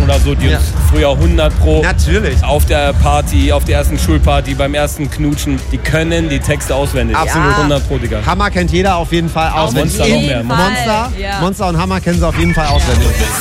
oder so, die uns früher 100 Pro Natürlich. auf der Party, auf der ersten Schulparty, beim ersten Knutschen, die können die Texte auswendig. Absolut. 100 Pro, Digga. Hammer kennt jeder auf jeden Fall auswendig. Monster noch mehr. Monster und Hammer kennen sie auf jeden Fall auswendig.